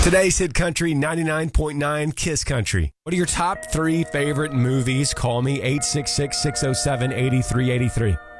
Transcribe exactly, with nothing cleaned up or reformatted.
Today's Hit Country ninety-nine point nine Kiss Country. What are your top three favorite movies? Call me eight six six, six oh seven, eight three eight three.